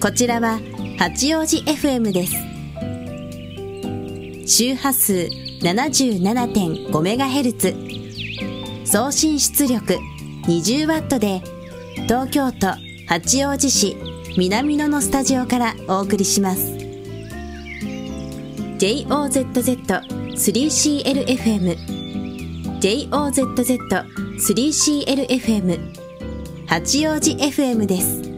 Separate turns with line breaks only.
こちらは八王子 FM です。周波数 77.5MHz、 送信出力 20W で東京都八王子市南野のスタジオからお送りします。 JOZZ3CLFM、 JOZZ3CLFM 八王子 FM です。